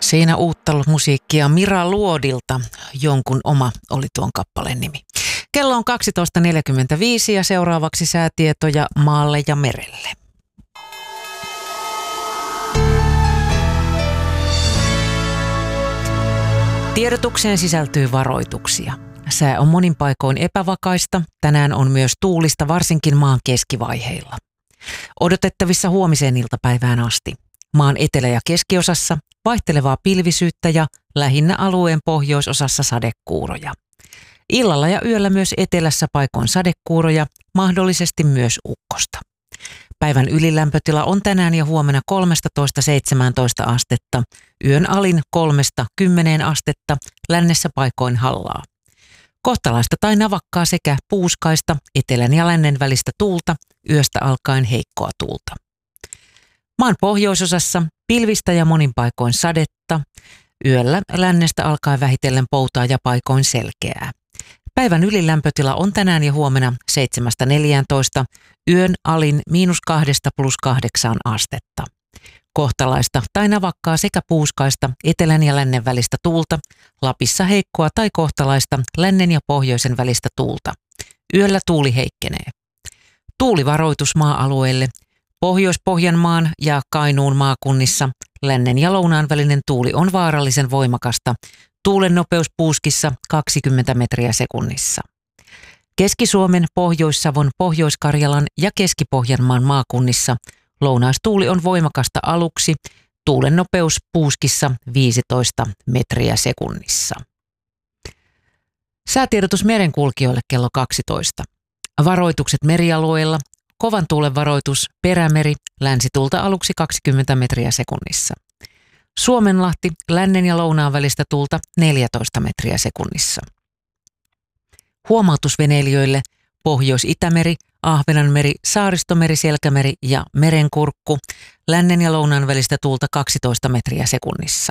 Siinä uutta musiikkia Mira Luodilta, jonkun oma oli tuon kappaleen nimi. Kello on 12.45 ja seuraavaksi säätietoja maalle ja merelle. Tiedotukseen sisältyy varoituksia. Sää on monin paikoin epävakaista. Tänään on myös tuulista varsinkin maan keskivaiheilla. Odotettavissa huomiseen iltapäivään asti. Maan etelä- ja keskiosassa vaihtelevaa pilvisyyttä ja lähinnä alueen pohjoisosassa sadekuuroja. Illalla ja yöllä myös etelässä paikoin sadekuuroja, mahdollisesti myös ukkosta. Päivän ylilämpötila on tänään ja huomenna 13-17 astetta, yön alin 3-10 astetta, lännessä paikoin hallaa. Kohtalaista tai navakkaa sekä puuskaista, etelän ja lännen välistä tuulta, yöstä alkaen heikkoa tuulta. Maan pohjoisosassa pilvistä ja monin paikoin sadetta, yöllä lännestä alkaen vähitellen poutaa ja paikoin selkeää. Päivän ylilämpötila on tänään ja huomenna 7-14, yön alin -2 + 8 astetta. Kohtalaista tai navakkaa sekä puuskaista, etelän ja lännen välistä tuulta, Lapissa heikkoa tai kohtalaista, lännen ja pohjoisen välistä tuulta. Yöllä tuuli heikkenee. Tuulivaroitus maa-alueelle. Pohjois-Pohjanmaan ja Kainuun maakunnissa lännen ja lounaan välinen tuuli on vaarallisen voimakasta. Tuulen nopeus puuskissa 20 metriä sekunnissa. Keski-Suomen, Pohjois-Savon, Pohjois-Karjalan ja Keski-Pohjanmaan maakunnissa lounaistuuli on voimakasta aluksi. Tuulen nopeus puuskissa 15 metriä sekunnissa. Säätiedotus merenkulkijoille kello 12. Varoitukset merialueilla. Kovan tuulen varoitus Perämeri, länsituulta aluksi 20 metriä sekunnissa. Suomenlahti, lännen ja lounaan välistä tuulta 14 metriä sekunnissa. Huomautus veneilijöille Pohjois-Itämeri, Ahvenanmeri, Saaristomeri, Selkämeri ja Merenkurkku, lännen ja lounaan välistä tuulta 12 metriä sekunnissa.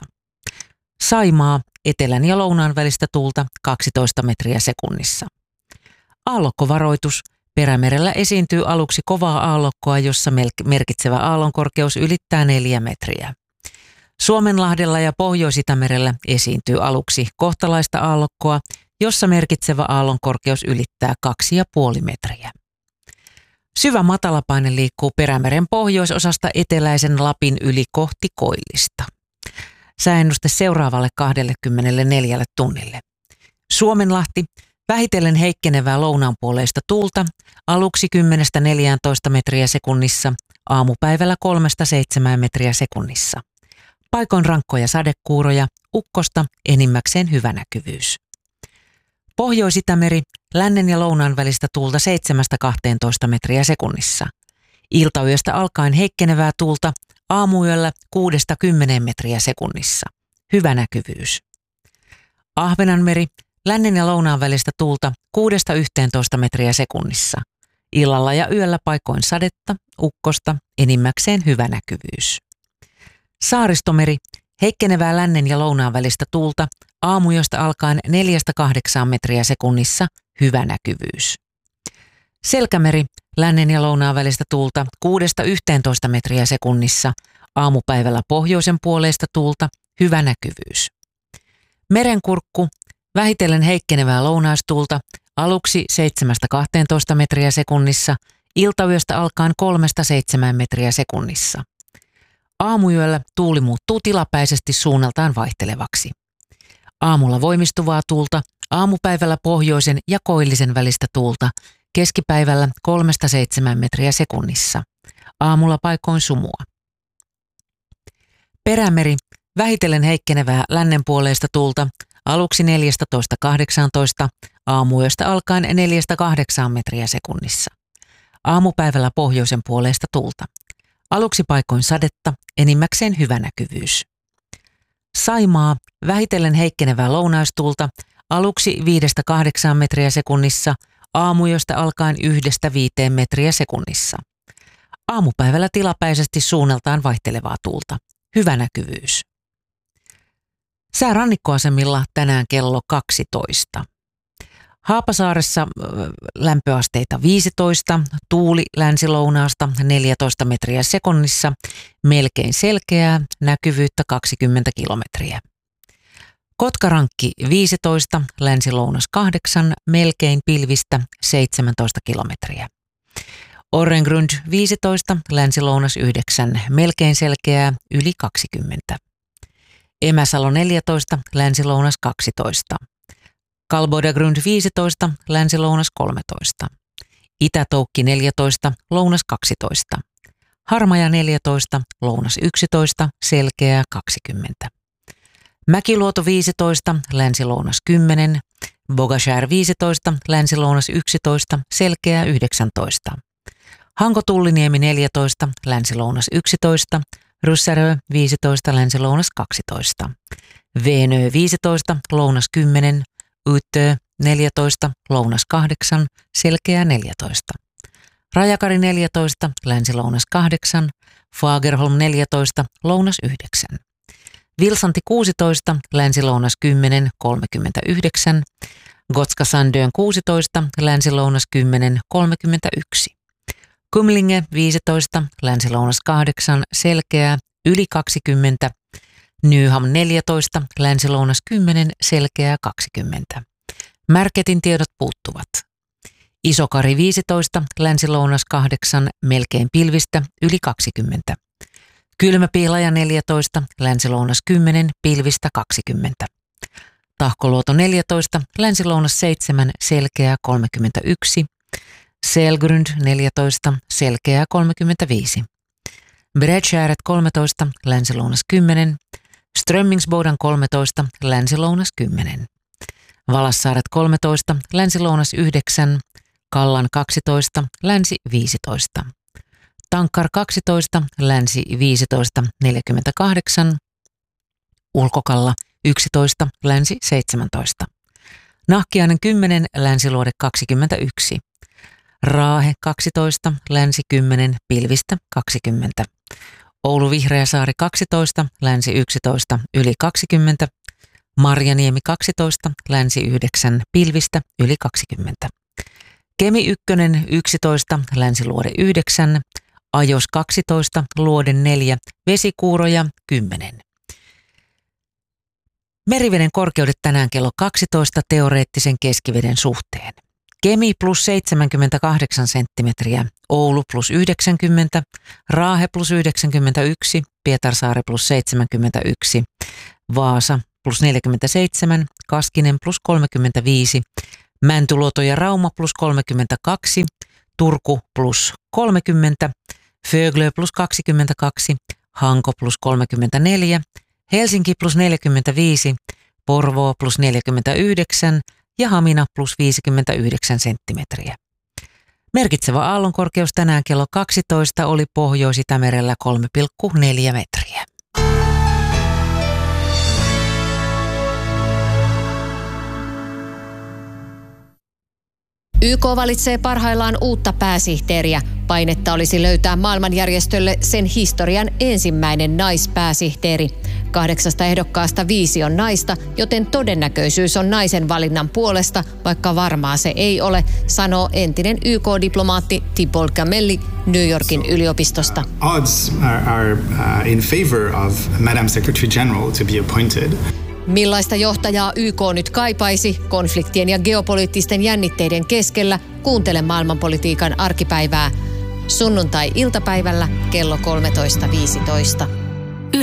Saimaa, etelän ja lounaan välistä tuulta 12 metriä sekunnissa. Aallokkovaroitus. Perämerellä esiintyy aluksi kovaa aallokkoa, jossa merkitsevä aallonkorkeus ylittää 4 metriä. Suomenlahdella ja Pohjois-Itämerellä esiintyy aluksi kohtalaista aallokkoa, jossa merkitsevä aallonkorkeus ylittää 2,5 metriä. Syvä matalapaine liikkuu Perämeren pohjoisosasta eteläisen Lapin yli kohti Koillista. Sääennuste seuraavalle 24 tunnille. Suomenlahti. Vähitellen heikkenevää lounaanpuoleista tuulta, aluksi 10-14 metriä sekunnissa, aamupäivällä 3-7 metriä sekunnissa. Paikoin rankkoja sadekuuroja, ukkosta, enimmäkseen hyvä näkyvyys. Pohjois-Itämeri, lännen ja lounaan välistä tuulta 7-12 metriä sekunnissa. Iltayöstä alkaen heikkenevää tuulta, aamuyöllä 6-10 metriä sekunnissa. Hyvä näkyvyys. Ahvenanmeri, lännen ja lounaan välistä tuulta 6-11 metriä sekunnissa. Illalla ja yöllä paikoin sadetta, ukkosta, enimmäkseen hyvä näkyvyys. Saaristomeri, heikkenevää lännen ja lounaan välistä tuulta, aamuyöstä alkaen 4-8 metriä sekunnissa, hyvä näkyvyys. Selkämeri, lännen ja lounaan välistä tuulta 6-11 metriä sekunnissa, aamupäivällä pohjoisen puoleista tuulta, hyvä näkyvyys. Merenkurkku, vähitellen heikkenevää lounaistuulta, aluksi 7-12 metriä sekunnissa, iltayöstä alkaen 3-7 metriä sekunnissa. Aamuyöllä tuuli muuttuu tilapäisesti suunnaltaan vaihtelevaksi. Aamulla voimistuvaa tuulta, aamupäivällä pohjoisen ja koillisen välistä tuulta, keskipäivällä 3-7 metriä sekunnissa. Aamulla paikoin sumua. Perämeri, vähitellen heikkenevää lännenpuoleista tuulta, aluksi 14-18, aamuyöstä alkaen 4-8 metriä sekunnissa. Aamupäivällä pohjoisen puoleista tuulta. Aluksi paikoin sadetta, enimmäkseen hyvä näkyvyys. Saimaa, vähitellen heikkenevää lounaistuulta, aluksi 5-8 metriä sekunnissa, aamuyöstä alkaen 1-5 metriä sekunnissa. Aamupäivällä tilapäisesti suunnaltaan vaihtelevaa tuulta. Hyvä näkyvyys. Sää rannikkoasemilla tänään kello 12. Haapasaaressa lämpöasteita 15, tuuli länsi-lounaasta 14 metriä sekunnissa, melkein selkeää, näkyvyyttä 20 kilometriä. Kotkarankki 15, länsi-lounas 8, melkein pilvistä 17 kilometriä. Orrengrund 15, länsi-lounas 9, melkein selkeää, yli 20. Emäsalo 14, länsi-lounas 12. Kalbodagrund 15, länsi-lounas 13. Itätoukki 14, lounas 12. Harmaja 14, lounas 11, selkeää 20. Mäkiluoto 15, länsi-lounas 10. Bogashär 15, länsi-lounas 11, selkeää 19. Hanko-Tulliniemi 14, länsi-lounas 11. Ryssärö 15, länsi-lounas 12. Veenö 15, lounas 10. Yttö 14, lounas 8, selkeää 14. Rajakari 14, länsi-lounas 8. Fagerholm 14, lounas 9. Vilsanti 16, länsi-lounas 10, 39. Gotska-Sandön 16, länsi-lounas 10, 31. Kumlinge 15, länsi-lounas 8, selkeää, yli 20. Nyham 14, länsi-lounas 10, selkeää 20. Märketin tiedot puuttuvat. Isokari 15, länsi-lounas 8, melkein pilvistä, yli 20. Kylmäpiilaja 14, länsi-lounas 10, pilvistä 20. Tahkoluoto 14, länsi-lounas 7, selkeää 31. Selgrund 14, selkeää 35. Bredskääret 13, länsi-lounas 10. Strömmingsbodan 13, länsi-lounas 10. Valassaaret 13, länsi-lounas 9. Kallan 12, länsi 15. Tankkar 12, länsi 15, 48. Ulkokalla 11, länsi 17. Nahkiainen 10, länsiluode 21. Raahe 12, länsi 10, pilvistä 20. Oulu Vihreäsaari 12, länsi 11, yli 20. Marjaniemi 12, länsi 9, pilvistä yli 20. Kemi 1, 11, länsiluode 9. Ajos 12, luode 4, vesikuuroja 10. Meriveden korkeudet tänään kello 12 teoreettisen keskiveden suhteen. Kemi plus 78 senttimetriä, Oulu plus 90, Raahe plus 91, Pietarsaari plus 71, Vaasa plus 47, Kaskinen plus 35, Mäntyluoto ja Rauma plus 32, Turku plus 30, Föglö plus 22, Hanko plus 34, Helsinki plus 45, Porvoo plus 49 ja Hamina plus 59 senttimetriä. Merkitsevä aallonkorkeus tänään kello 12 oli Pohjois-Itämerellä 3,4 metriä. YK valitsee parhaillaan uutta pääsihteeriä. Painetta olisi löytää maailmanjärjestölle sen historian ensimmäinen naispääsihteeri. 8 ehdokkaasta 5 on naista, joten todennäköisyys on naisen valinnan puolesta, vaikka varmaa se ei ole, sanoo entinen YK-diplomaatti Tibor Gamelli New Yorkin yliopistosta. Odds are in favor of Madam Secretary General to be appointed. Millaista johtajaa YK nyt kaipaisi konfliktien ja geopoliittisten jännitteiden keskellä? Kuuntele maailmanpolitiikan arkipäivää sunnuntai-iltapäivällä kello 13.15.